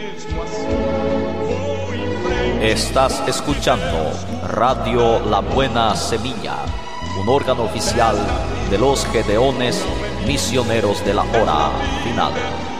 Estás escuchando Radio La Buena Semilla, un órgano oficial de los Gedeones Misioneros de la Hora Final.